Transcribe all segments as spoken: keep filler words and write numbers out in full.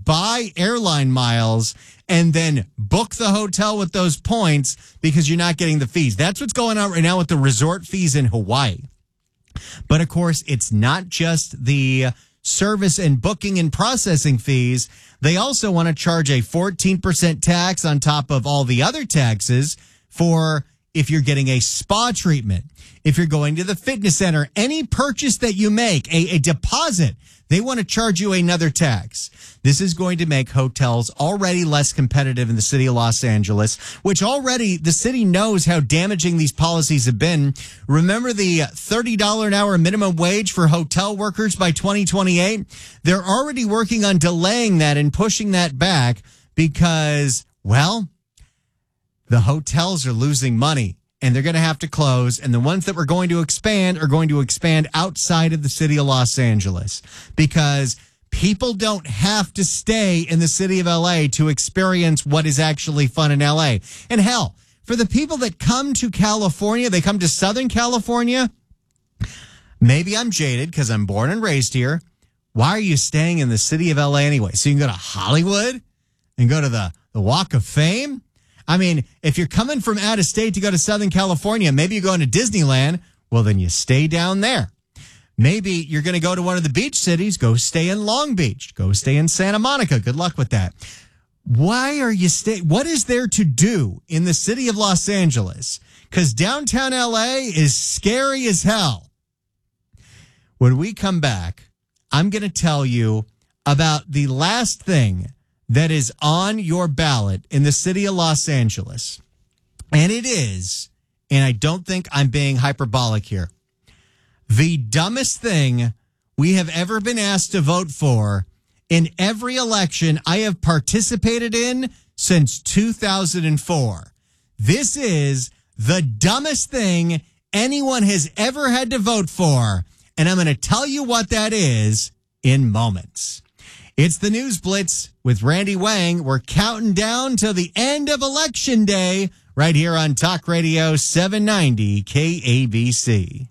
buy airline miles and then book the hotel with those points because you're not getting the fees. That's what's going on right now with the resort fees in Hawaii. But of course, it's not just the service and booking and processing fees. They also want to charge a fourteen percent tax on top of all the other taxes for if you're getting a spa treatment, if you're going to the fitness center, any purchase that you make, a, a deposit, they want to charge you another tax. This is going to make hotels already less competitive in the city of Los Angeles, which already the city knows how damaging these policies have been. Remember the thirty dollars an hour minimum wage for hotel workers by twenty twenty-eight? They're already working on delaying that and pushing that back because, well, the hotels are losing money and they're going to have to close. And the ones that we're going to expand are going to expand outside of the city of Los Angeles because people don't have to stay in the city of L A to experience what is actually fun in L A. And hell, for the people that come to California, they come to Southern California. Maybe I'm jaded because I'm born and raised here. Why are you staying in the city of L A anyway? So you can go to Hollywood and go to the, the Walk of Fame? I mean, if you're coming from out of state to go to Southern California, maybe you're going to Disneyland. Well, then you stay down there. Maybe you're going to go to one of the beach cities. Go stay in Long Beach. Go stay in Santa Monica. Good luck with that. Why are you stay? What is there to do in the city of Los Angeles? Because downtown L A is scary as hell. When we come back, I'm going to tell you about the last thing that is on your ballot in the city of Los Angeles. And it is, and I don't think I'm being hyperbolic here, the dumbest thing we have ever been asked to vote for in every election I have participated in since two thousand four. This is the dumbest thing anyone has ever had to vote for. And I'm going to tell you what that is in moments. It's the News Blitz with Randy Wang. We're counting down to the end of Election Day right here on Talk Radio seven ninety K A B C.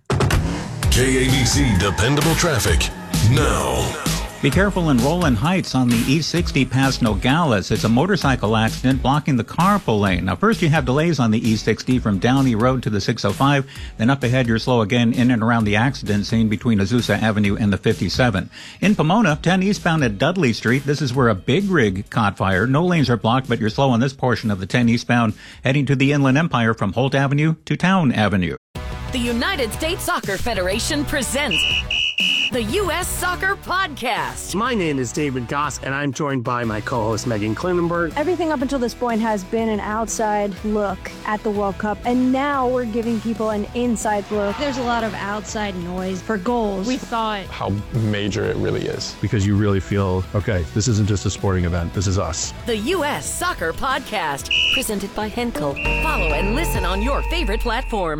K A B C Dependable Traffic now. Be careful in Rowland Heights on the E sixty past Nogales. It's a motorcycle accident blocking the carpool lane. Now, first you have delays on the E sixty from Downey Road to the six oh five. Then up ahead, you're slow again in and around the accident scene between Azusa Avenue and the fifty-seven. In Pomona, ten eastbound at Dudley Street. This is where a big rig caught fire. No lanes are blocked, but you're slow on this portion of the ten eastbound heading to the Inland Empire from Holt Avenue to Town Avenue. The United States Soccer Federation presents the U S Soccer Podcast. My name is David Goss, and I'm joined by my co-host Megan Klinenberg. Everything up until this point has been an outside look at the World Cup, and now we're giving people an inside look. There's a lot of outside noise for goals. We thought how major it really is. Because you really feel, okay, this isn't just a sporting event, this is us. The U S Soccer Podcast, presented by Henkel. Follow and listen on your favorite platform.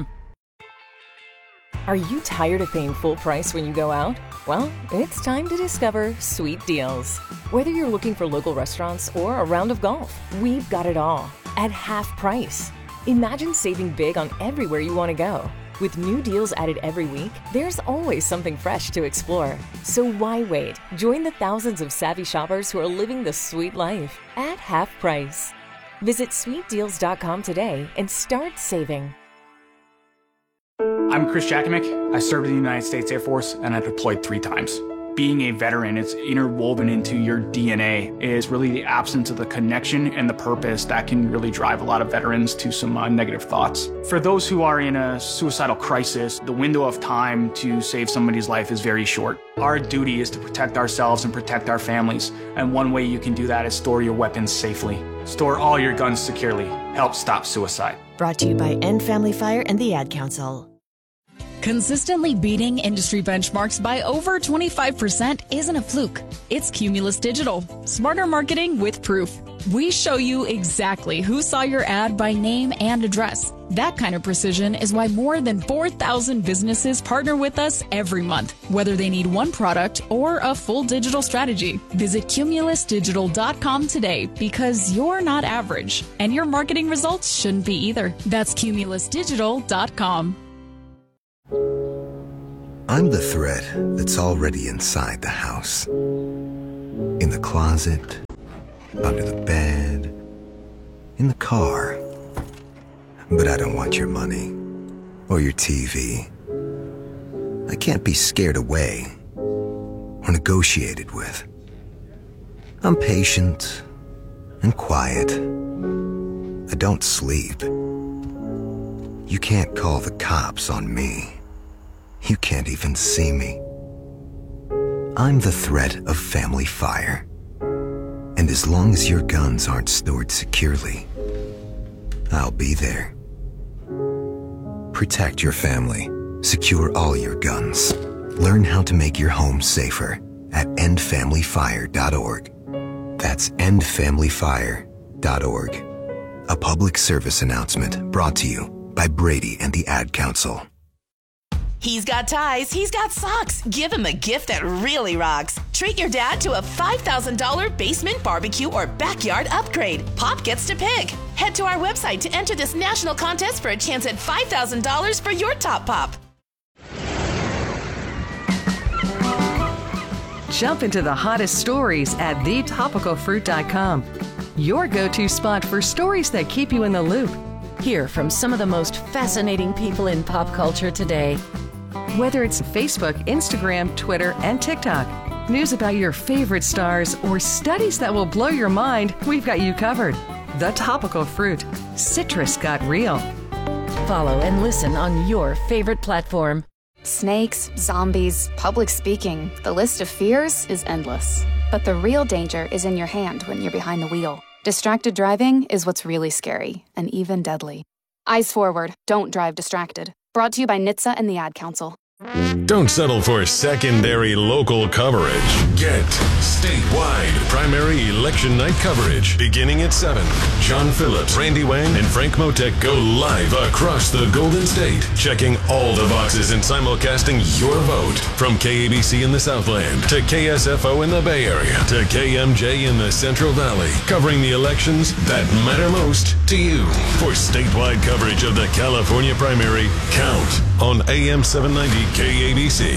Are you tired of paying full price when you go out? Well, it's time to discover Sweet Deals. Whether you're looking for local restaurants or a round of golf, we've got it all at half price. Imagine saving big on everywhere you want to go. With new deals added every week, there's always something fresh to explore. So why wait? Join the thousands of savvy shoppers who are living the sweet life at half price. Visit sweet deals dot com today and start saving. I'm Chris Jakimick. I served in the United States Air Force and I deployed three times. Being a veteran, it's interwoven into your D N A. It is really the absence of the connection and the purpose that can really drive a lot of veterans to some uh, negative thoughts. For those who are in a suicidal crisis, the window of time to save somebody's life is very short. Our duty is to protect ourselves and protect our families. And one way you can do that is store your weapons safely. Store all your guns securely. Help stop suicide. Brought to you by End Family Fire and the Ad Council. Consistently beating industry benchmarks by over twenty-five percent isn't a fluke. It's Cumulus Digital. Smarter marketing with proof. We show you exactly who saw your ad by name and address. That kind of precision is why more than four thousand businesses partner with us every month, whether they need one product or a full digital strategy. Visit cumulus digital dot com today because you're not average, and your marketing results shouldn't be either. That's cumulus digital dot com. I'm the thread that's already inside the house. In the closet, under the bed, in the car. But I don't want your money or your T V. I can't be scared away or negotiated with. I'm patient and quiet. I don't sleep. You can't call the cops on me. You can't even see me. I'm the threat of family fire. And as long as your guns aren't stored securely, I'll be there. Protect your family. Secure all your guns. Learn how to make your home safer at end family fire dot org. That's end family fire dot org. A public service announcement brought to you by Brady and the Ad Council. He's got ties, he's got socks. Give him a gift that really rocks. Treat your dad to a five thousand dollars basement barbecue or backyard upgrade. Pop gets to pick. Head to our website to enter this national contest for a chance at five thousand dollars for your top pop. Jump into the hottest stories at the topical fruit dot com. Your go-to spot for stories that keep you in the loop. Hear from some of the most fascinating people in pop culture today. Whether it's Facebook, Instagram, Twitter, and TikTok, news about your favorite stars, or studies that will blow your mind, we've got you covered. The Topical Fruit. Citrus got real. Follow and listen on your favorite platform. Snakes, zombies, public speaking. The list of fears is endless. But the real danger is in your hand when you're behind the wheel. Distracted driving is what's really scary and even deadly. Eyes forward. Don't drive distracted. Brought to you by N H T S A and the Ad Council. Don't settle for secondary local coverage. Get statewide primary election night coverage beginning at seven. John Phillips, Randy Wang, and Frank Motek go live across the Golden State, checking all the boxes and simulcasting your vote from K A B C in the Southland to K S F O in the Bay Area to K M J in the Central Valley, covering the elections that matter most to you. For statewide coverage of the California primary, count on A M seven ninety K A B C.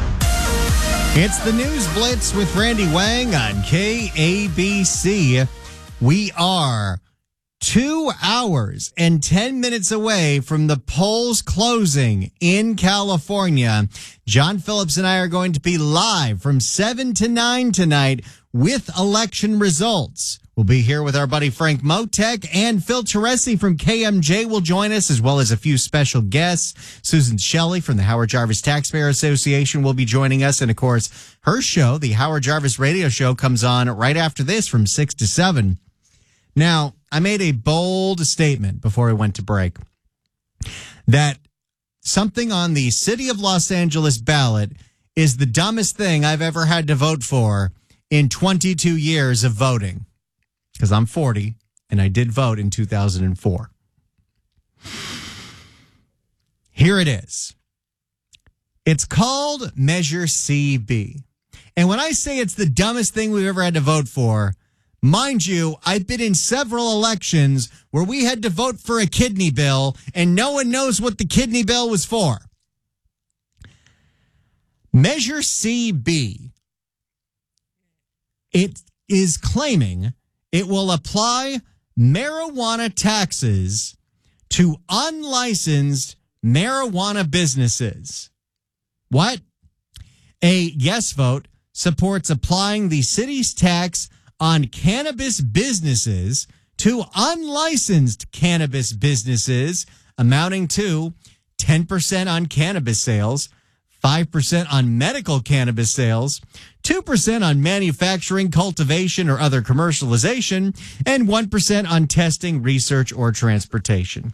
It's the News Blitz with Randy Wang on K A B C. We are two hours and ten minutes away from the polls closing in California. John Phillips and I are going to be live from seven to nine tonight with election results. We'll be here with our buddy Frank Motek, and Phil Teresi from K M J will join us, as well as a few special guests. Susan Shelley from the Howard Jarvis Taxpayer Association will be joining us. And, of course, her show, the Howard Jarvis Radio Show, comes on right after this from six to seven. Now, I made a bold statement before I went to break that something on the City of Los Angeles ballot is the dumbest thing I've ever had to vote for in twenty-two years of voting. Because I'm forty, and I did vote in two thousand four. Here it is. It's called Measure C B. And when I say it's the dumbest thing we've ever had to vote for, mind you, I've been in several elections where we had to vote for a kidney bill, and no one knows what the kidney bill was for. Measure C B. It is claiming it will apply marijuana taxes to unlicensed marijuana businesses. What? A yes vote supports applying the city's tax on cannabis businesses to unlicensed cannabis businesses, amounting to ten percent on cannabis sales, five percent on medical cannabis sales, two percent on manufacturing, cultivation, or other commercialization, and one percent on testing, research, or transportation.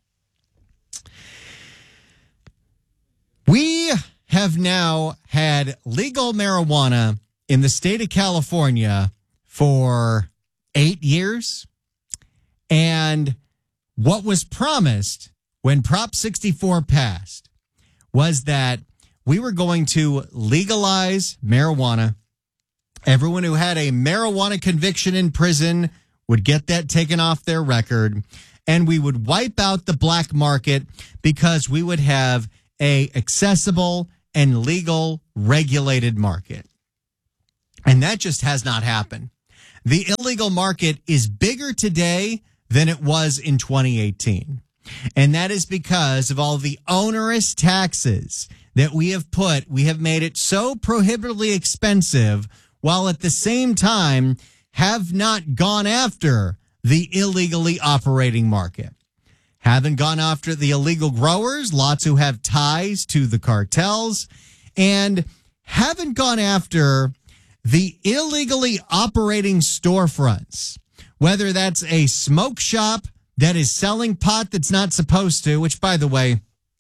We have now had legal marijuana in the state of California for eight years. And what was promised when Prop sixty-four passed was that we were going to legalize marijuana. Everyone who had a marijuana conviction in prison would get that taken off their record, and we would wipe out the black market because we would have a accessible and legal regulated market. And that just has not happened. the illegal market is bigger today than it was in twenty eighteen. And that is because of all the onerous taxes that we have put. We have made it so prohibitively expensive, while at the same time have not gone after the illegally operating market. Haven't gone after the illegal growers, lots who have ties to the cartels, and haven't gone after the illegally operating storefronts, whether that's a smoke shop that is selling pot that's not supposed to, which, by the way,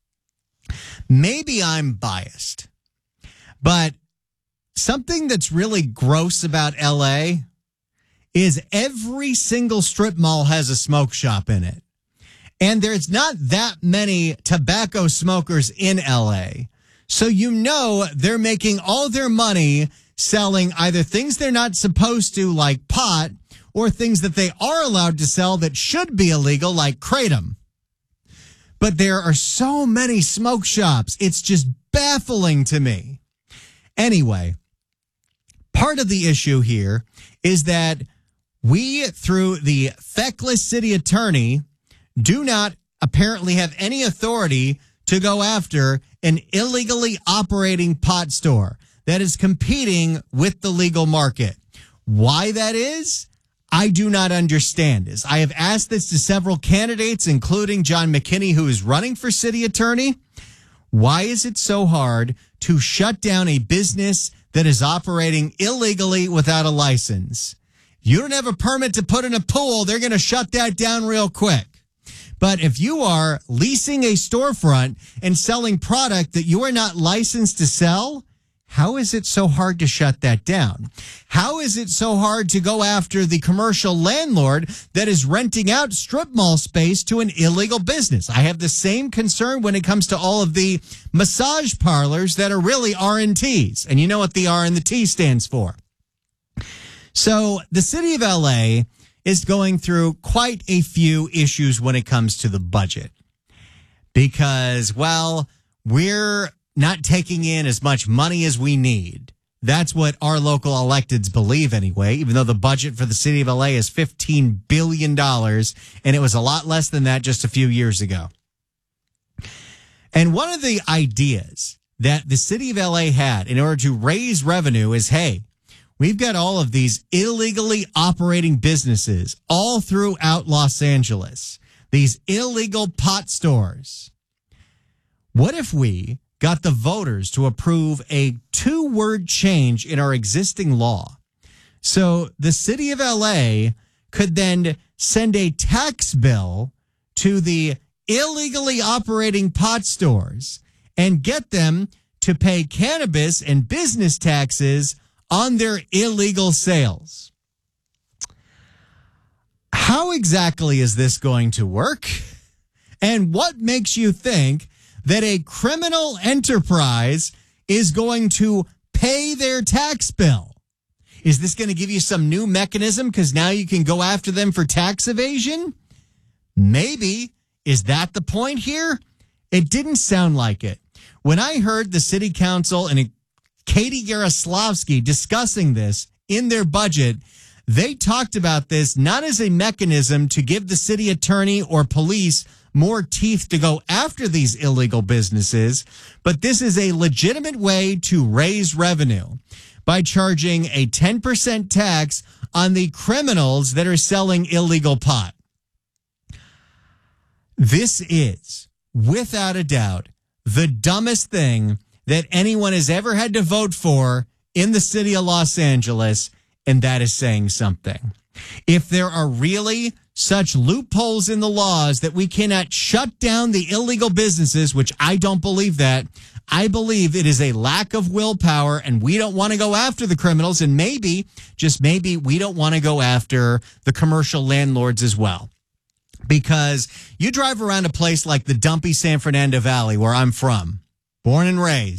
maybe I'm biased, but something that's really gross about L A is every single strip mall has a smoke shop in it. And there's not that many tobacco smokers in L A. So you know they're making all their money selling either things they're not supposed to, like pot, or things that they are allowed to sell that should be illegal, like kratom. But there are so many smoke shops. It's just baffling to me. Anyway, part of the issue here is that we, through the feckless city attorney, do not apparently have any authority to go after an illegally operating pot store that is competing with the legal market. Why that is, I do not understand. As I have asked this to several candidates, including John McKinney, who is running for city attorney. Why is it so hard to shut down a business that is operating illegally without a license? You don't have a permit to put in a pool, they're going to shut that down real quick. But if you are leasing a storefront and selling product that you are not licensed to sell, how is it so hard to shut that down? How is it so hard to go after the commercial landlord that is renting out strip mall space to an illegal business? I have the same concern when it comes to all of the massage parlors that are really R and T's. And you know what the R and the T stands for. So the city of L A is going through quite a few issues when it comes to the budget. Because, well, we're not taking in as much money as we need. That's what our local electeds believe anyway, even though the budget for the city of L A is fifteen billion dollars, and it was a lot less than that just a few years ago. And one of the ideas that the city of L A had in order to raise revenue is, hey, we've got all of these illegally operating businesses all throughout Los Angeles, these illegal pot stores. What if we got the voters to approve a two-word change in our existing law? So the city of L A could then send a tax bill to the illegally operating pot stores and get them to pay cannabis and business taxes on their illegal sales. How exactly is this going to work? And what makes you think that a criminal enterprise is going to pay their tax bill? Is this going to give you some new mechanism because now you can go after them for tax evasion? Maybe. Is that the point here? It didn't sound like it. When I heard the city council and Katie Yaroslavsky discussing this in their budget, they talked about this not as a mechanism to give the city attorney or police more teeth to go after these illegal businesses, but this is a legitimate way to raise revenue by charging a ten percent tax on the criminals that are selling illegal pot. This is, without a doubt, the dumbest thing that anyone has ever had to vote for in the city of Los Angeles, and that is saying something. If there are really such loopholes in the laws that we cannot shut down the illegal businesses, which I don't believe that, I believe it is a lack of willpower and we don't want to go after the criminals, and maybe, just maybe, we don't want to go after the commercial landlords as well. Because you drive around a place like the dumpy San Fernando Valley, where I'm from, born and raised,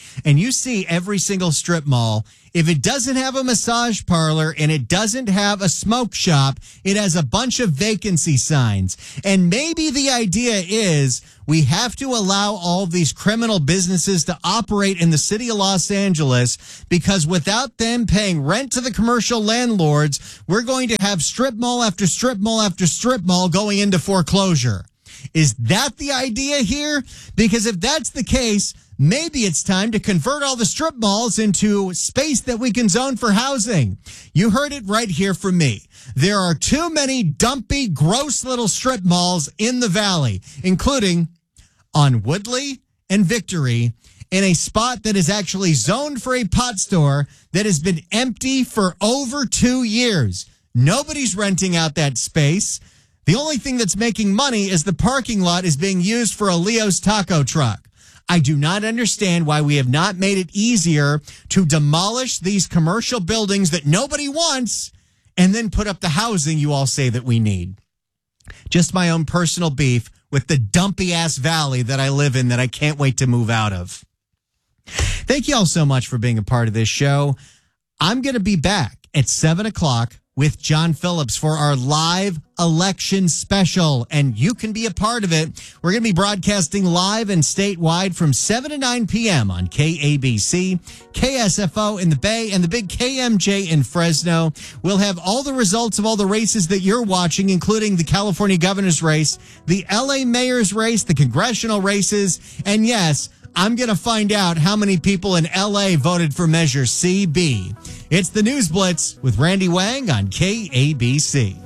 and you see every single strip mall, if it doesn't have a massage parlor and it doesn't have a smoke shop, it has a bunch of vacancy signs. And maybe the idea is we have to allow all of these criminal businesses to operate in the city of Los Angeles, because without them paying rent to the commercial landlords, we're going to have strip mall after strip mall after strip mall going into foreclosure. Is that the idea here? Because if that's the case, maybe it's time to convert all the strip malls into space that we can zone for housing. You heard it right here from me. There are too many dumpy, gross little strip malls in the valley, including on Woodley and Victory, in a spot that is actually zoned for a pot store that has been empty for over two years. Nobody's renting out that space. The only thing that's making money is the parking lot is being used for a Leo's taco truck. I do not understand why we have not made it easier to demolish these commercial buildings that nobody wants and then put up the housing you all say that we need. Just my own personal beef with the dumpy ass valley that I live in that I can't wait to move out of. Thank you all so much for being a part of this show. I'm going to be back at seven o'clock with John Phillips for our live election special, and you can be a part of it. We're going to be broadcasting live and statewide from seven to nine p.m. on K A B C, K S F O in the Bay, and the big K M J in Fresno. We'll have all the results of all the races that you're watching, including the California governor's race, the L A mayor's race, the congressional races, and yes, I'm going to find out how many people in L A voted for Measure C B. It's the News Blitz with Randy Wang on K A B C.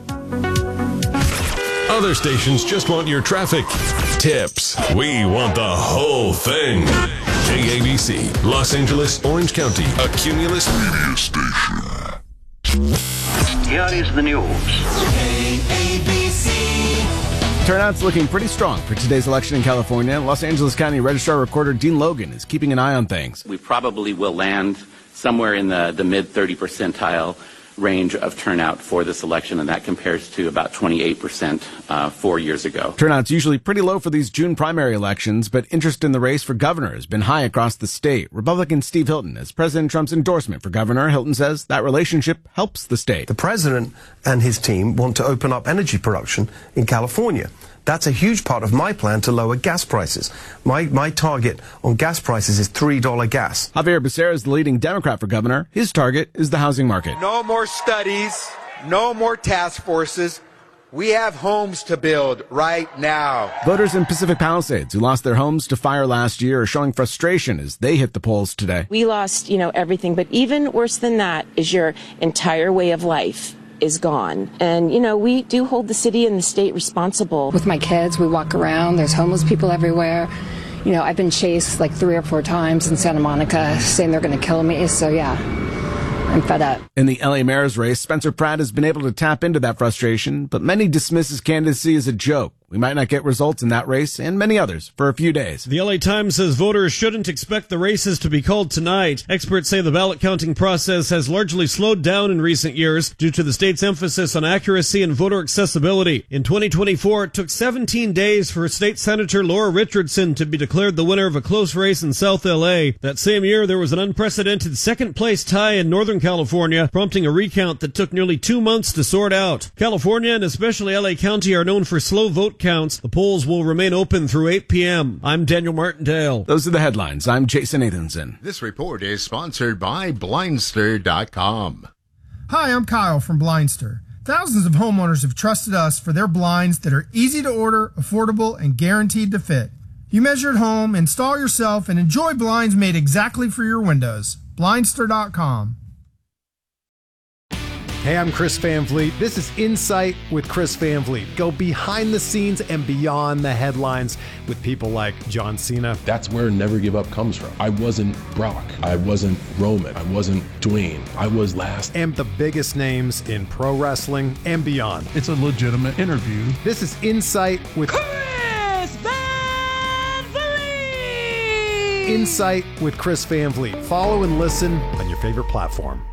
Other stations just want your traffic tips. We want the whole thing. K A B C, Los Angeles, Orange County, a Cumulus media station. Here is the news. K A B C. Turnout's looking pretty strong for today's election in California. Los Angeles County Registrar Recorder Dean Logan is keeping an eye on things. We probably will land somewhere in the, the mid thirty percentile range of turnout for this election, and that compares to about twenty-eight percent uh, four years ago. Turnout's usually pretty low for these June primary elections, but interest in the race for governor has been high across the state. Republican Steve Hilton has President Trump's endorsement for governor. Hilton says that relationship helps the state. The president and his team want to open up energy production in California. That's a huge part of my plan to lower gas prices. My my target on gas prices is three dollars gas. Javier Becerra is the leading Democrat for governor. His target is the housing market. No more studies, no more task forces. We have homes to build right now. Voters in Pacific Palisades who lost their homes to fire last year are showing frustration as they hit the polls today. We lost, you know, everything, but even worse than that is your entire way of life is gone. And, you know, we do hold the city and the state responsible. With my kids, we walk around, there's homeless people everywhere. You know, I've been chased like three or four times in Santa Monica saying they're going to kill me. So, yeah, I'm fed up. In the L A mayor's race, Spencer Pratt has been able to tap into that frustration, but many dismiss his candidacy as a joke. We might not get results in that race and many others for a few days. The L A Times says voters shouldn't expect the races to be called tonight. Experts say the ballot counting process has largely slowed down in recent years due to the state's emphasis on accuracy and voter accessibility. In twenty twenty-four, it took seventeen days for State Senator Laura Richardson to be declared the winner of a close race in South L A. That same year, there was an unprecedented second-place tie in Northern California, prompting a recount that took nearly two months to sort out. California, and especially L A County, are known for slow vote counts. The polls will remain open through eight p.m. I'm Daniel Martindale. Those are the headlines. I'm Jason Nathanson. This report is sponsored by Blindster dot com. Hi, I'm Kyle from Blindster. Thousands of homeowners have trusted us for their blinds that are easy to order, affordable, and guaranteed to fit. You measure at home, install yourself, and enjoy blinds made exactly for your windows. Blindster dot com. Hey, I'm Chris Van Vliet. This is Insight with Chris Van Vliet. Go behind the scenes and beyond the headlines with people like John Cena. That's where Never Give Up comes from. I wasn't Brock. I wasn't Roman. I wasn't Dwayne. I was last. And the biggest names in pro wrestling and beyond. It's a legitimate interview. This is Insight with Chris Van Vliet. Insight with Chris Van Vliet. Follow and listen on your favorite platform.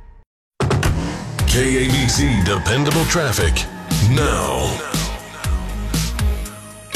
K A B C Dependable Traffic now.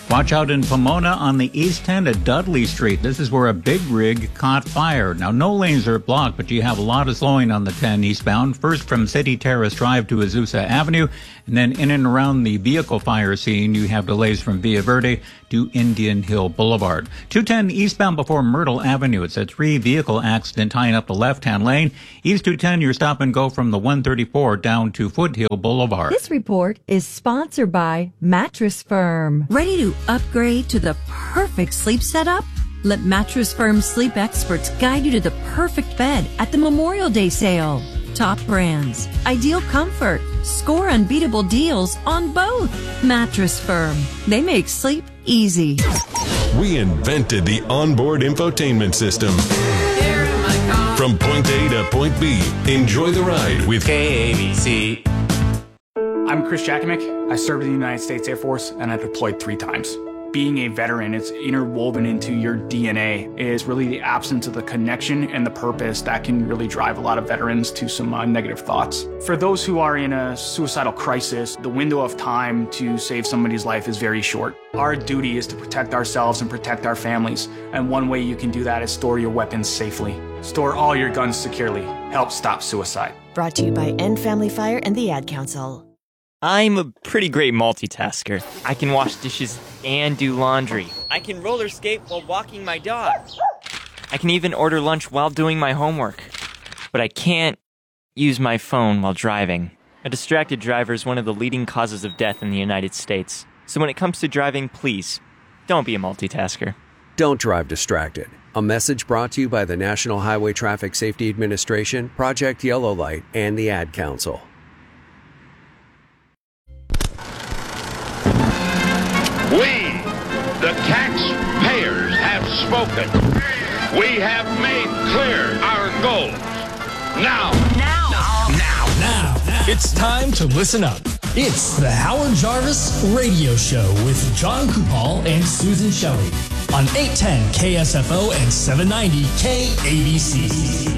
Watch out in Pomona on the east end of Dudley Street. This is where a big rig caught fire. Now, no lanes are blocked, but you have a lot of slowing on the ten eastbound. First from City Terrace Drive to Azusa Avenue, and then in and around the vehicle fire scene, you have delays from Villa Verde to Indian Hill Boulevard. two ten eastbound before Myrtle Avenue. It's a three-vehicle accident tying up the left-hand lane. East two ten, your stop and go from the one thirty-four down to Foothill Boulevard. This report is sponsored by Mattress Firm. Ready to upgrade to the perfect sleep setup? Let Mattress Firm sleep experts guide you to the perfect bed at the Memorial Day sale. Top brands, ideal comfort, score unbeatable deals on both. Mattress Firm. They make sleep easy. We invented the onboard infotainment system. From point A to point B, enjoy the ride with K A B C. I'm Chris Jakovic. I served in the United States Air Force and I deployed three times. Being a veteran, it's interwoven into your D N A. It is really the absence of the connection and the purpose that can really drive a lot of veterans to some uh, negative thoughts. For those who are in a suicidal crisis, the window of time to save somebody's life is very short. Our duty is to protect ourselves and protect our families. And one way you can do that is store your weapons safely. Store all your guns securely. Help stop suicide. Brought to you by End Family Fire and the Ad Council. I'm a pretty great multitasker. I can wash dishes and do laundry. I can roller skate while walking my dog. I can even order lunch while doing my homework. But I can't use my phone while driving. A distracted driver is one of the leading causes of death in the United States. So when it comes to driving, please, don't be a multitasker. Don't drive distracted. A message brought to you by the National Highway Traffic Safety Administration, Project Yellow Light, and the Ad Council. We, the taxpayers, have spoken. We have made clear our goals. Now, now, now, now, now, now. It's time to listen up. It's the Howard Jarvis Radio Show with John Kupal and Susan Shelley on eight ten K S F O and seven ninety K A B C.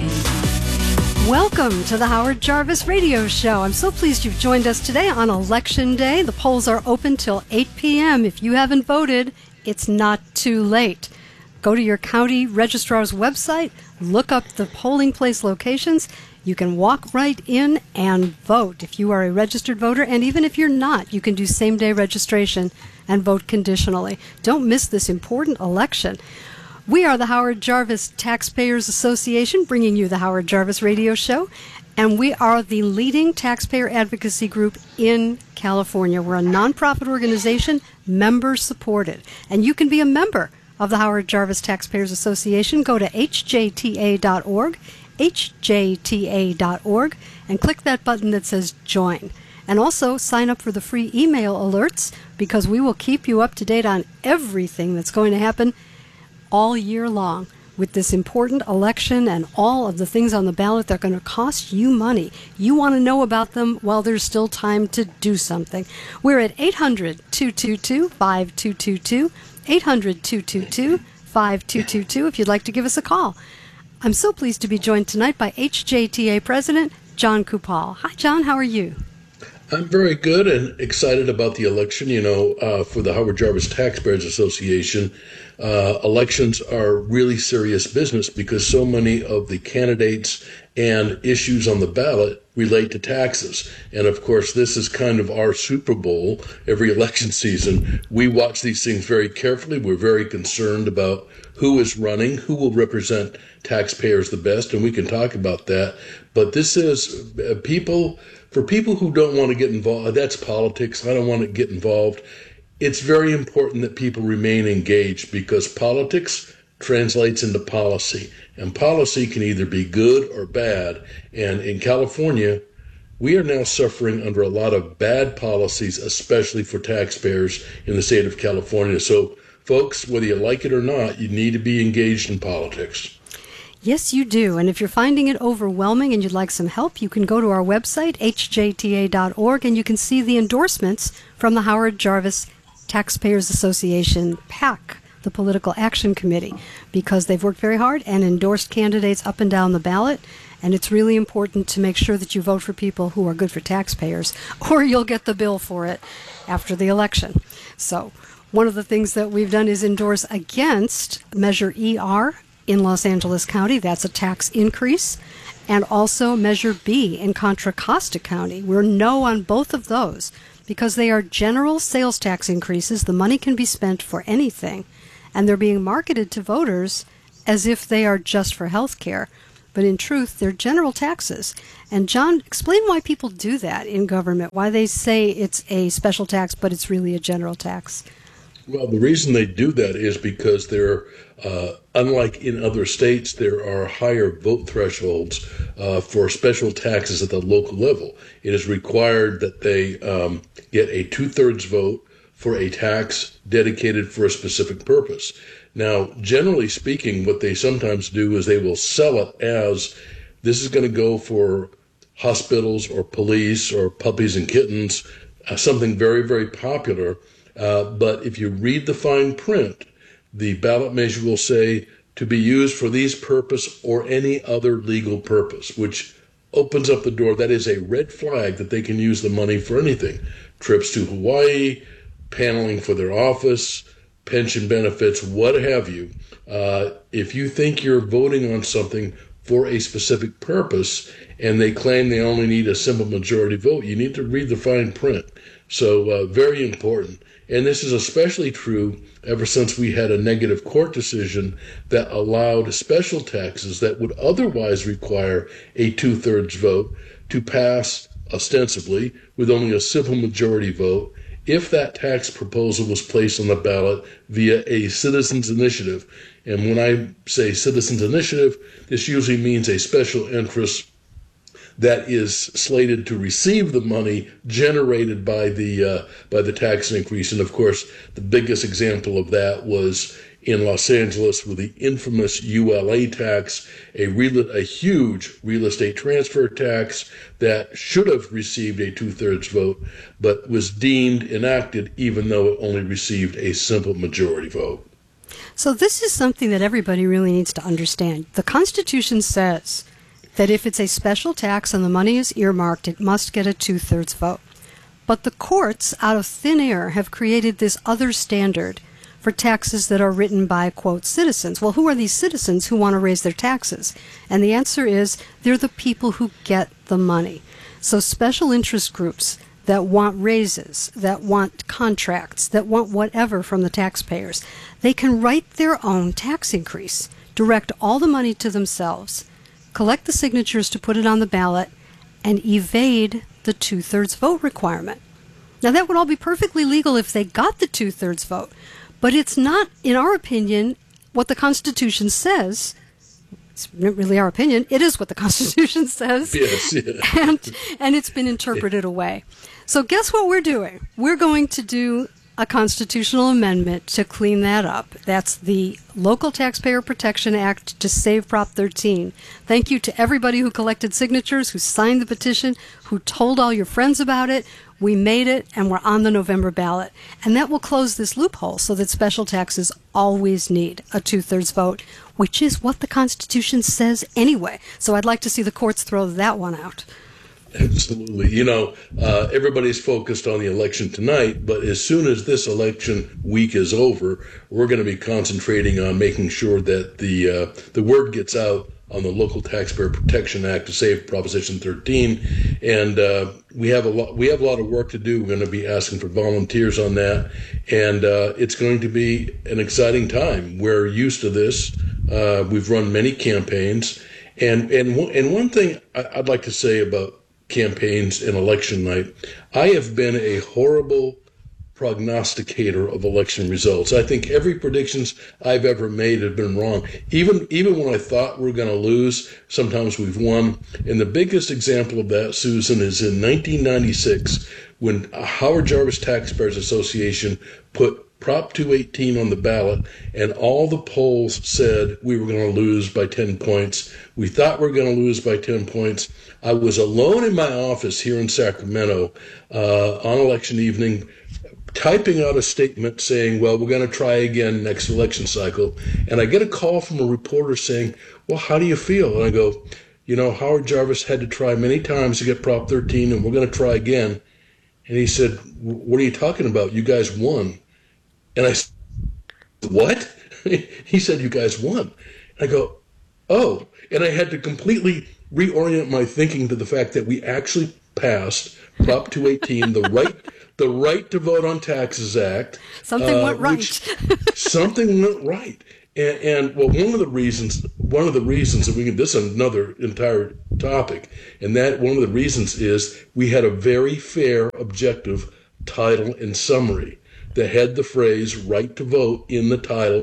Welcome to the Howard Jarvis Radio Show. I'm so pleased you've joined us today on Election Day. The polls are open till eight p.m. If you haven't voted, it's not too late. Go to your county registrar's website, look up the polling place locations. You can walk right in and vote if you are a registered voter, and even if you're not, you can do same-day registration and vote conditionally. Don't miss this important election. We are the Howard Jarvis Taxpayers Association, bringing you the Howard Jarvis Radio Show, and we are the leading taxpayer advocacy group in California. We're a nonprofit organization, member-supported, and you can be a member of the Howard Jarvis Taxpayers Association. Go to H J T A dot org, H J T A dot org, and click that button that says Join. And also sign up for the free email alerts, because we will keep you up to date on everything that's going to happen all year long with this important election and all of the things on the ballot that are going to cost you money. You want to know about them while there's still time to do something. We're at eight hundred, two two two, five two two two, eight hundred, two two two, five two two two if you'd like to give us a call. I'm so pleased to be joined tonight by H J T A President John Kupal. Hi, John. How are you? I'm very good and excited about the election. You know, uh, for the Howard Jarvis Taxpayers Association, uh, elections are really serious business because so many of the candidates and issues on the ballot relate to taxes. And of course, this is kind of our Super Bowl every election season. We watch these things very carefully. We're very concerned about who is running, who will represent taxpayers the best, and we can talk about that. But this is uh, people... For people who don't want to get involved, that's politics. I don't want to get involved. It's very important that people remain engaged because politics translates into policy. And policy can either be good or bad. And in California, we are now suffering under a lot of bad policies, especially for taxpayers in the state of California. So, folks, whether you like it or not, you need to be engaged in politics. Yes, you do. And if you're finding it overwhelming and you'd like some help, you can go to our website, H J T A dot org, and you can see the endorsements from the Howard Jarvis Taxpayers Association, PAC, the Political Action Committee, because they've worked very hard and endorsed candidates up and down the ballot. And it's really important to make sure that you vote for people who are good for taxpayers, or you'll get the bill for it after the election. So One of the things that we've done is endorse against Measure E R in Los Angeles County. That's a tax increase. And also Measure B in Contra Costa County. We're no on both of those because they are general sales tax increases. The money can be spent for anything. And they're being marketed to voters as if they are just for health care. But in truth, they're general taxes. And John, explain why people do that in government, why they say it's a special tax, but it's really a general tax. Well, the reason they do that is because there, uh, unlike in other states, there are higher vote thresholds uh, for special taxes at the local level. It is required that they um, get a two-thirds vote for a tax dedicated for a specific purpose. Now, generally speaking, what they sometimes do is they will sell it as this is going to go for hospitals or police or puppies and kittens, uh, something very, very popular. Uh, but if you read the fine print, the ballot measure will say to be used for these purpose or any other legal purpose, which opens up the door. That is a red flag that they can use the money for anything. Trips to Hawaii, paneling for their office, pension benefits, what have you. Uh, if you think you're voting on something for a specific purpose and they claim they only need a simple majority vote, you need to read the fine print. So uh, very important. And this is especially true ever since we had a negative court decision that allowed special taxes that would otherwise require a two-thirds vote to pass ostensibly with only a simple majority vote if that tax proposal was placed on the ballot via a citizens initiative. And when I say citizens initiative, this usually means a special interest that is slated to receive the money generated by the uh, by the tax increase. And of course, the biggest example of that was in Los Angeles with the infamous U L A tax, a real, a huge real estate transfer tax that should have received a two-thirds vote, but was deemed enacted even though it only received a simple majority vote. So this is something that everybody really needs to understand. The Constitution says that if it's a special tax and the money is earmarked, it must get a two-thirds vote. But the courts, out of thin air, have created this other standard for taxes that are written by, quote, citizens. Well, who are these citizens who want to raise their taxes? And the answer is they're the people who get the money. So special interest groups that want raises, that want contracts, that want whatever from the taxpayers, they can write their own tax increase, direct all the money to themselves, collect the signatures to put it on the ballot, and evade the two-thirds vote requirement. Now, that would all be perfectly legal if they got the two-thirds vote, but it's not, in our opinion, what the Constitution says. It's not really our opinion. It is what the Constitution says. Yes, yeah. and, and it's been interpreted away. So guess what we're doing? We're going to do a constitutional amendment to clean that up. That's the Local Taxpayer Protection Act to save Prop thirteen. Thank you to everybody who collected signatures, who signed the petition, who told all your friends about it. We made it, and we're on the November ballot. And that will close this loophole so that special taxes always need a two-thirds vote, which is what the Constitution says anyway. So I'd like to see the courts throw that one out. Absolutely. You know, uh, everybody's focused on the election tonight, but as soon as this election week is over, we're going to be concentrating on making sure that the uh, the word gets out on the Local Taxpayer Protection Act to save Proposition thirteen, and uh, we have a lot. We have a lot of work to do. We're going to be asking for volunteers on that, and uh, it's going to be an exciting time. We're used to this. Uh, we've run many campaigns, and and one, and one thing I'd like to say about campaigns and election night, I have been a horrible prognosticator of election results. I think every predictions I've ever made have been wrong. Even even when I thought we were going to lose, sometimes we've won. And the biggest example of that, Susan, is in nineteen ninety-six when Howard Jarvis Taxpayers Association put Prop two eighteen on the ballot, and all the polls said we were going to lose by ten points. We thought we were going to lose by ten points. I was alone in my office here in Sacramento uh, on election evening, typing out a statement saying, well, we're going to try again next election cycle. And I get a call from a reporter saying, well, how do you feel? And I go, you know, Howard Jarvis had to try many times to get Prop thirteen, and we're going to try again. And he said, what are you talking about? You guys won. And I said, what? He said, you guys won. I go, oh. And I had to completely reorient my thinking to the fact that we actually passed Prop two eighteen, the right the right to vote on taxes act. Something uh, went right. something went right. And, and well, one of the reasons, one of the reasons that we can, this is another entire topic, and that one of the reasons is we had a very fair, objective title and summary that had the phrase right to vote in the title.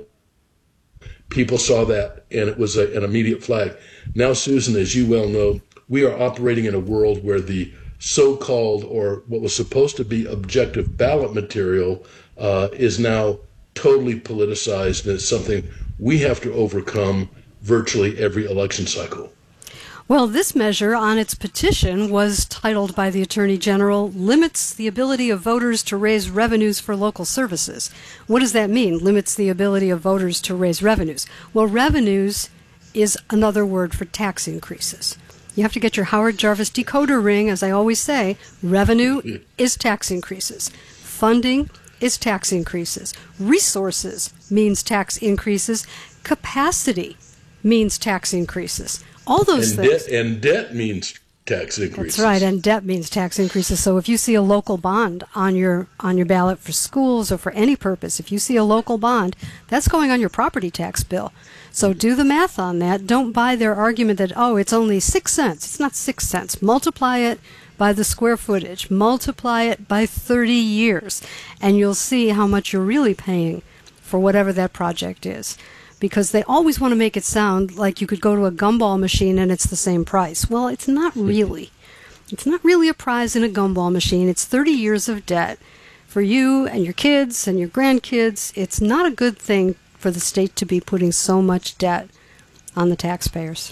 People saw that, and it was a, an immediate flag. Now, Susan, as you well know, we are operating in a world where the so-called, or what was supposed to be objective ballot material uh, is now totally politicized, and it's something we have to overcome virtually every election cycle. Well, this measure on its petition was titled by the Attorney General, limits the ability of voters to raise revenues for local services. What does that mean, limits the ability of voters to raise revenues? Well, revenues is another word for tax increases. You have to get your Howard Jarvis decoder ring, as I always say. Revenue is tax increases. Funding is tax increases. Resources means tax increases. Capacity means tax increases. All those and things. Debt, and debt means tax increases. That's right, and debt means tax increases. So if you see a local bond on your on your ballot for schools or for any purpose, if you see a local bond, that's going on your property tax bill. So do the math on that. Don't buy their argument that, oh, it's only six cents. It's not six cents. Multiply it by the square footage. Multiply it by thirty years, and you'll see how much you're really paying for whatever that project is. Because they always want to make it sound like you could go to a gumball machine and it's the same price. Well, it's not really. It's not really a prize in a gumball machine. It's thirty years of debt for you and your kids and your grandkids. It's not a good thing for the state to be putting so much debt on the taxpayers.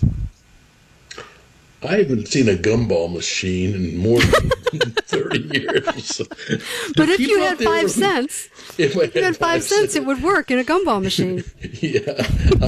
I haven't seen a gumball machine in more than thirty years. But if you had five cents, if you had five cents, it would work in a gumball machine. Yeah.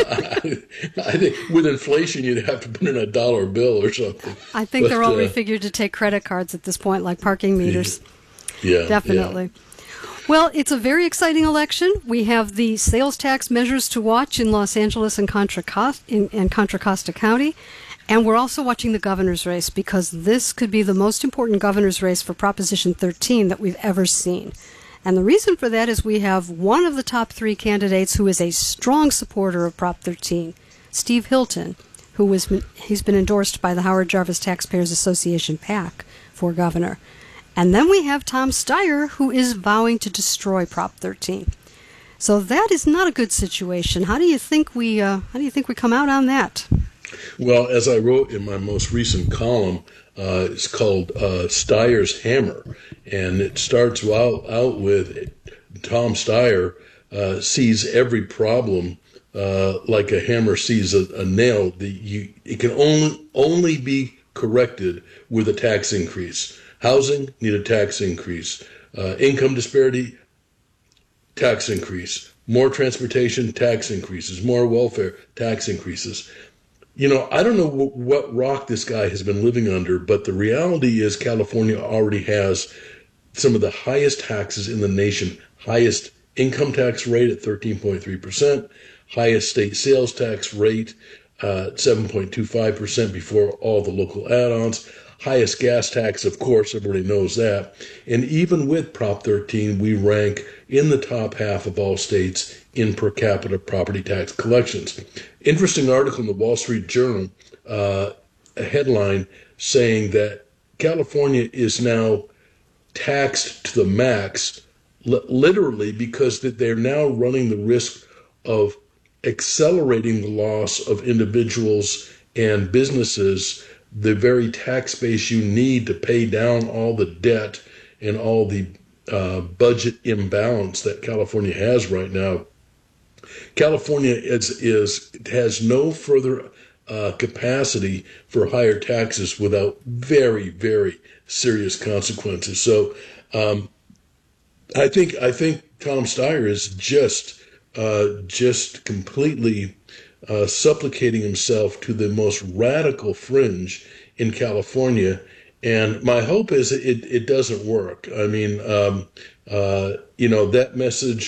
I, I think with inflation, you'd have to put in a dollar bill or something. I think but, they're all uh, refigured to take credit cards at this point, like parking meters. Yeah. Definitely. Yeah. Well, it's a very exciting election. We have the sales tax measures to watch in Los Angeles and Contra Costa, in, in Contra Costa County. And we're also watching the governor's race because this could be the most important governor's race for Proposition thirteen that we've ever seen. And the reason for that is we have one of the top three candidates who is a strong supporter of Prop thirteen, Steve Hilton, who was he's been endorsed by the Howard Jarvis Taxpayers Association PAC for governor. And then we have Tom Steyer, who is vowing to destroy Prop thirteen. So that is not a good situation. How do you think we uh, how do you think we come out on that? Well, as I wrote in my most recent column, uh, it's called uh, Steyer's Hammer, and it starts out, out with Tom Steyer uh, sees every problem uh, like a hammer sees a, a nail. The, you, it can only only be corrected with a tax increase. Housing, need a tax increase. Uh, income disparity, tax increase. More transportation, tax increases. More welfare, tax increases. You know, I don't know w- what rock this guy has been living under, but the reality is California already has some of the highest taxes in the nation, highest income tax rate at thirteen point three percent, highest state sales tax rate, uh, seven point two five percent before all the local add-ons, highest gas tax, of course, everybody knows that. And even with Prop thirteen, we rank in the top half of all states in per capita property tax collections. Interesting article in the Wall Street Journal, uh, a headline saying that California is now taxed to the max, li- literally because that they're now running the risk of accelerating the loss of individuals and businesses, the very tax base you need to pay down all the debt and all the uh, budget imbalance that California has right now. California is, is has no further uh, capacity for higher taxes without very, very serious consequences. So, um, I think I think Tom Steyer is just uh, just completely uh, supplicating himself to the most radical fringe in California, and my hope is it it doesn't work. I mean, um, uh, you know, that message.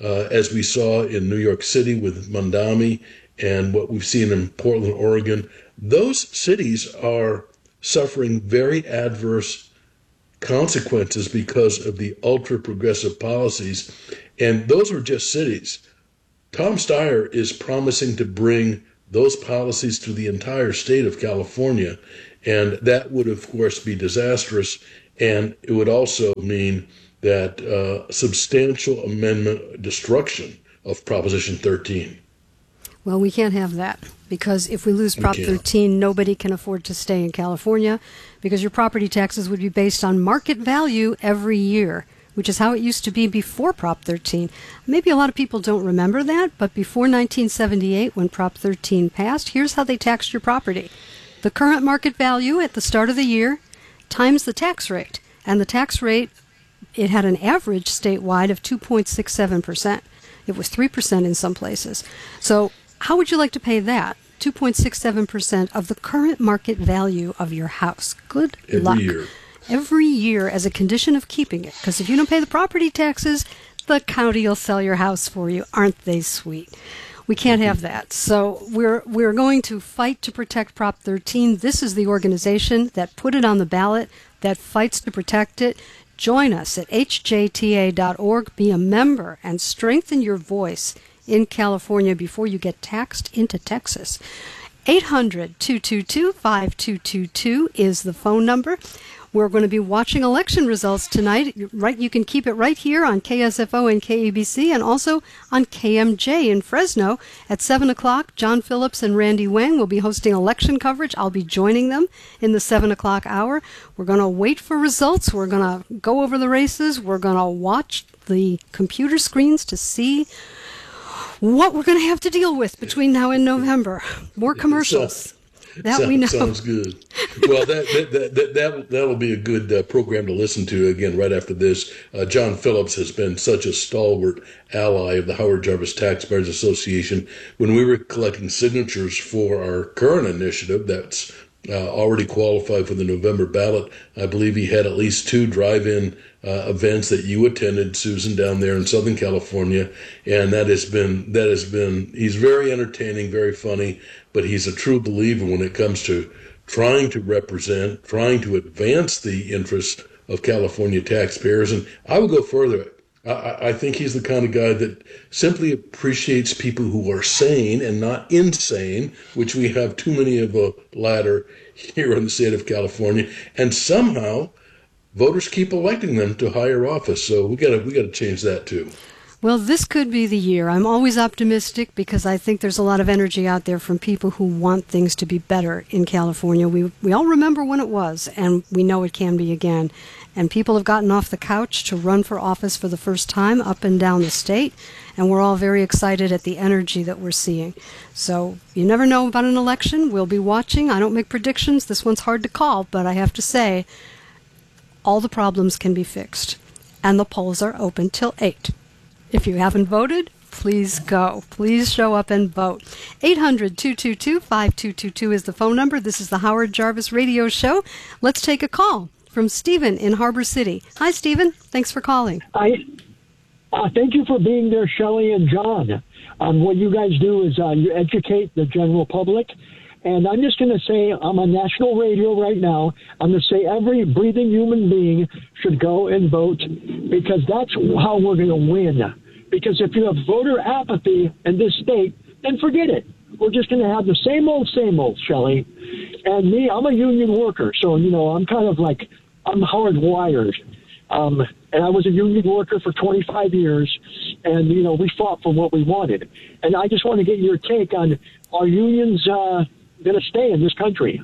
uh, as we saw in New York City with Mondami and what we've seen in Portland, Oregon. Those cities are suffering very adverse consequences because of the ultra-progressive policies, and those are just cities. Tom Steyer is promising to bring those policies to the entire state of California, and that would, of course, be disastrous, and it would also mean that uh, substantial amendment destruction of Proposition thirteen. Well, we can't have that, because if we lose Prop We thirteen, nobody can afford to stay in California, because your property taxes would be based on market value every year, which is how it used to be before Prop thirteen. Maybe a lot of people don't remember that, but before nineteen seventy-eight, when Prop thirteen passed, here's how they taxed your property. The current market value at the start of the year times the tax rate. And the tax rate, it had an average statewide of two point six seven percent. It was three percent in some places. So how would you like to pay that? two point six seven percent of the current market value of your house. Good Every luck. year. Every year as a condition of keeping it. Because if you don't pay the property taxes, the county will sell your house for you. Aren't they sweet? We can't have that. So we're we're going to fight to protect Prop thirteen. This is the organization that put it on the ballot, that fights to protect it. Join us at H J T A dot org. Be a member and strengthen your voice in California before you get taxed into Texas. eight hundred, two two two, five two two two is the phone number. We're going to be watching election results tonight. Right, you can keep it right here on K S F O and K A B C, and also on K M J in Fresno at seven o'clock. John Phillips and Randy Wang will be hosting election coverage. I'll be joining them in the seven o'clock hour. We're going to wait for results. We're going to go over the races. We're going to watch the computer screens to see what we're going to have to deal with between now and November. More commercials. That Sounds, we know. Sounds good. Well, that that that that, that that'll be a good uh, program to listen to again right after this. Uh, John Phillips has been such a stalwart ally of the Howard Jarvis Taxpayers Association. When we were collecting signatures for our current initiative, that's uh, already qualified for the November ballot, I believe he had at least two drive-in uh, events that you attended, Susan, down there in Southern California, and that has been that has been. He's very entertaining, very funny. But he's a true believer when it comes to trying to represent, trying to advance the interests of California taxpayers. And I would go further. I, I think he's the kind of guy that simply appreciates people who are sane and not insane, which we have too many of a latter here in the state of California. And somehow voters keep electing them to higher office. So we gotta we gotta change that too. Well, this could be the year. I'm always optimistic because I think there's a lot of energy out there from people who want things to be better in California. We we all remember when it was, and we know it can be again. And people have gotten off the couch to run for office for the first time up and down the state, and we're all very excited at the energy that we're seeing. So you never know about an election. We'll be watching. I don't make predictions. This one's hard to call, but I have to say all the problems can be fixed, and the polls are open till eight. If you haven't voted, please go. Please show up and vote. eight hundred, two two two, five two two two is the phone number. This is the Howard Jarvis Radio Show. Let's take a call from Stephen in Harbor City. Hi, Stephen. Thanks for calling. I uh, thank you for being there, Shelley and John. Um, what you guys do is uh, you educate the general public. And I'm just going to say, I'm on national radio right now. I'm going to say every breathing human being should go and vote, because that's how we're going to win. Because if you have voter apathy in this state, then forget it. We're just going to have the same old, same old, Shelley. And me, I'm a union worker. So, you know, I'm kind of like, I'm hardwired. Um, and I was a union worker for twenty-five years. And, you know, we fought for what we wanted. And I just want to get your take on, are unions uh, going to stay in this country?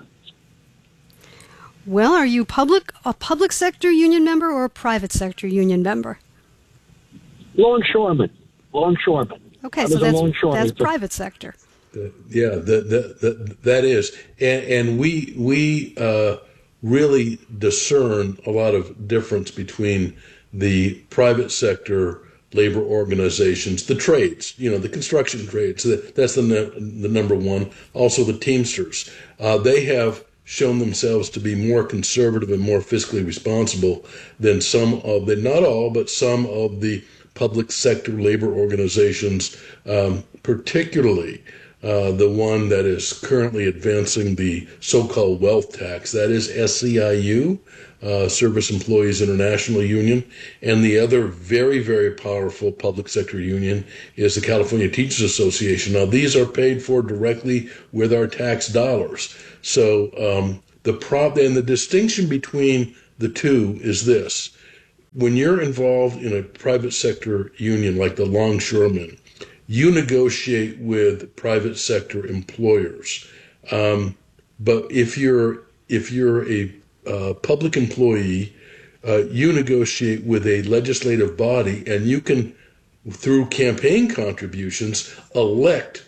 Well, are you public a public sector union member or a private sector union member? Longshoreman. Longshoreman. Okay, so that's, that's private sector. Uh, yeah, the, the, the, that is. And, and we we uh, really discern a lot of difference between the private sector labor organizations, the trades, you know, the construction trades. That's the, the number one. Also the Teamsters. Uh, they have shown themselves to be more conservative and more fiscally responsible than some of the, not all, but some of the public sector labor organizations, um, particularly uh, the one that is currently advancing the so-called wealth tax. That is S C I U, uh, Service Employees International Union, and the other very, very powerful public sector union is the California Teachers Association. Now, these are paid for directly with our tax dollars. So um, the prob- and the distinction between the two is this. When you're involved in a private sector union like the Longshoremen, you negotiate with private sector employers. Um, but if you're if you're a uh, public employee, uh, you negotiate with a legislative body, and you can, through campaign contributions, elect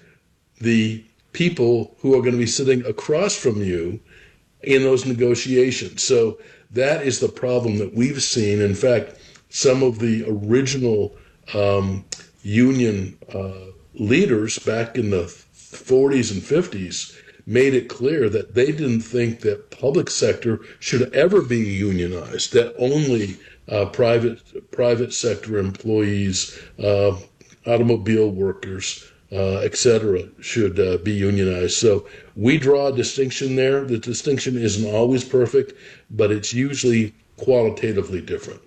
the people who are going to be sitting across from you in those negotiations. So that is the problem that we've seen. In fact, some of the original um, union uh, leaders back in the forties and fifties made it clear that they didn't think that public sector should ever be unionized, that only uh, private private sector employees, uh, automobile workers, uh, et cetera, should uh, be unionized. So we draw a distinction there. The distinction isn't always perfect, but it's usually qualitatively different.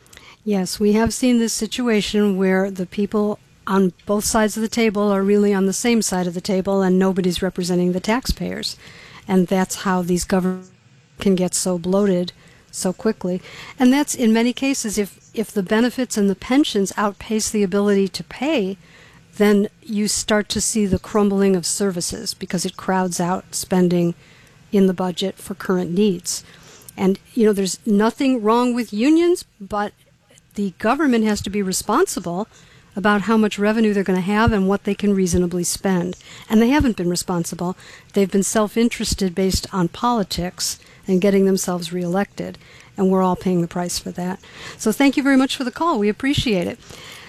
Yes, we have seen this situation where the people on both sides of the table are really on the same side of the table and nobody's representing the taxpayers. And that's how these governments can get so bloated so quickly. And that's in many cases, if, if the benefits and the pensions outpace the ability to pay, then you start to see the crumbling of services because it crowds out spending in the budget for current needs. And, you know, there's nothing wrong with unions, but the government has to be responsible about how much revenue they're going to have and what they can reasonably spend. And they haven't been responsible. They've been self-interested based on politics and getting themselves reelected. And we're all paying the price for that. So thank you very much for the call. We appreciate it.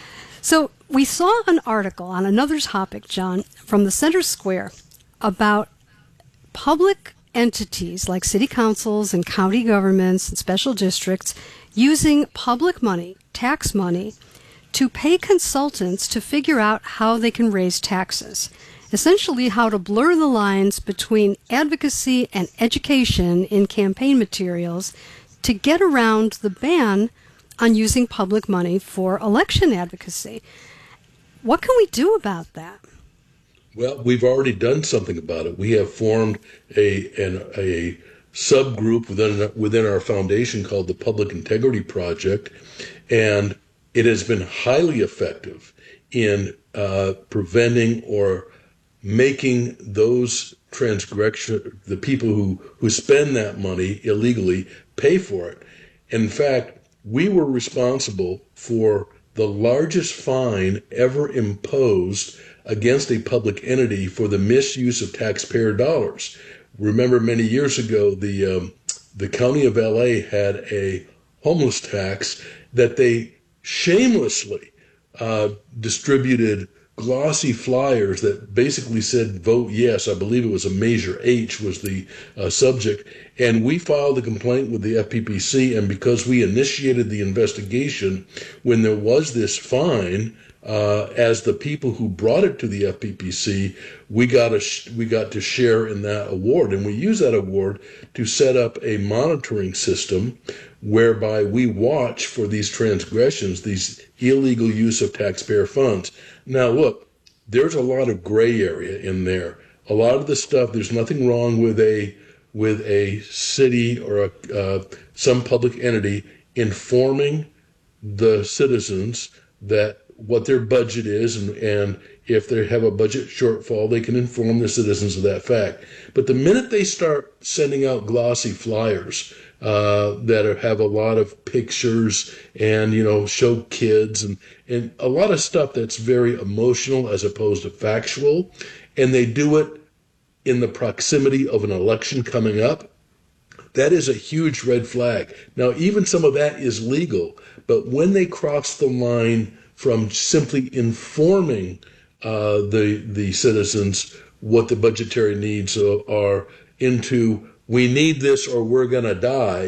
So we saw an article on another topic, John, from the Center Square about public entities like city councils and county governments and special districts using public money, tax money, to pay consultants to figure out how they can raise taxes. Essentially, how to blur the lines between advocacy and education in campaign materials to get around the ban on using public money for election advocacy. What can we do about that? Well, we've already done something about it. We have formed a an, a subgroup within within our foundation called the Public Integrity Project, and it has been highly effective in uh, preventing or making those transgression, the people who, who spend that money illegally, pay for it. In fact, we were responsible for the largest fine ever imposed against a public entity for the misuse of taxpayer dollars. Remember, many years ago, the um, the county of L A had a homeless tax that they shamelessly uh, distributed glossy flyers that basically said vote yes. I believe it was a Measure H was the uh, subject. And we filed a complaint with the F P P C, and because we initiated the investigation when there was this fine, uh, as the people who brought it to the F P P C, we got a sh- we got to share in that award. And we used that award to set up a monitoring system whereby we watch for these transgressions, these illegal use of taxpayer funds. Now, look, there's a lot of gray area in there. A lot of the stuff, there's nothing wrong with a with a city or a, uh, some public entity informing the citizens that what their budget is, and, and if they have a budget shortfall, they can inform the citizens of that fact. But the minute they start sending out glossy flyers uh, that are, have a lot of pictures and, you know, show kids and, and a lot of stuff that's very emotional as opposed to factual, and they do it in the proximity of an election coming up, that is a huge red flag. Now, even some of that is legal, but when they cross the line from simply informing uh, the the citizens what the budgetary needs are into we need this or we're going to die,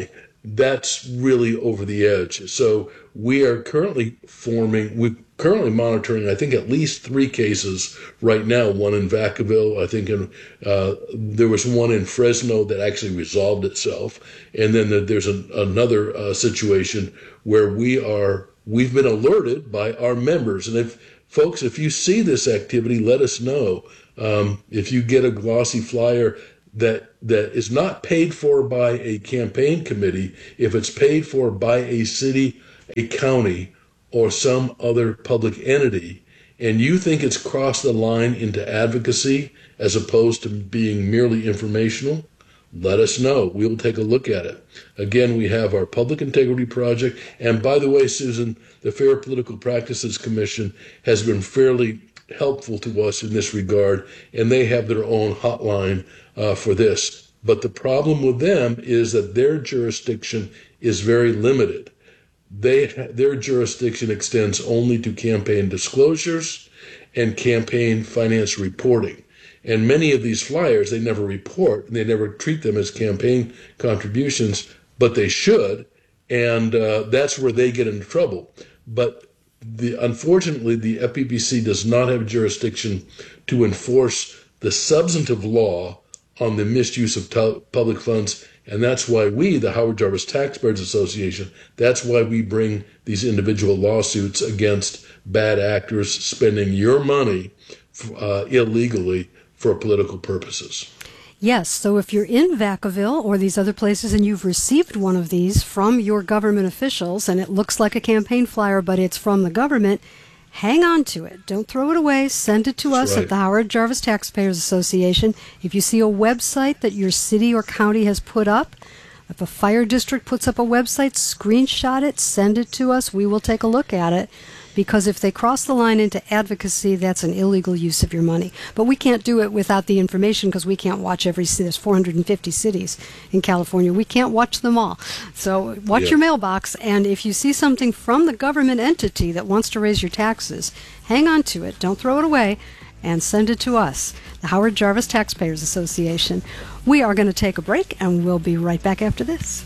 that's really over the edge. So we are currently forming, we're currently monitoring, I think, at least three cases right now. One in Vacaville, I think in, uh, there was one in Fresno that actually resolved itself. And then there's an, another uh, situation where we are, we've been alerted by our members. And if, folks, if you see this activity, let us know. Um, if you get a glossy flyer that that is not paid for by a campaign committee, if it's paid for by a city, a county, or some other public entity, and you think it's crossed the line into advocacy as opposed to being merely informational, let us know. We'll take a look at it. Again, we have our Public Integrity Project. And by the way, Susan, the Fair Political Practices Commission has been fairly helpful to us in this regard, and they have their own hotline uh, for this. But the problem with them is that their jurisdiction is very limited. They, their jurisdiction extends only to campaign disclosures and campaign finance reporting. And many of these flyers, they never report, and they never treat them as campaign contributions, but they should, and uh, that's where they get into trouble. But the, unfortunately, the F P P C does not have jurisdiction to enforce the substantive law on the misuse of t- public funds, and that's why we, the Howard Jarvis Taxpayers Association, that's why we bring these individual lawsuits against bad actors spending your money uh, illegally for political purposes. Yes, so if you're in Vacaville or these other places and you've received one of these from your government officials and it looks like a campaign flyer but it's from the government, hang on to it. Don't throw it away. Send it to That's us right. at the Howard Jarvis Taxpayers Association. If you see a website that your city or county has put up, if a fire district puts up a website, screenshot it, send it to us. We will take a look at it. Because if they cross the line into advocacy, that's an illegal use of your money. But we can't do it without the information because we can't watch every city. There's four hundred fifty cities in California. We can't watch them all. So watch Yeah. your mailbox, and if you see something from the government entity that wants to raise your taxes, hang on to it. Don't throw it away. And send it to us, the Howard Jarvis Taxpayers Association. We are going to take a break, and we'll be right back after this.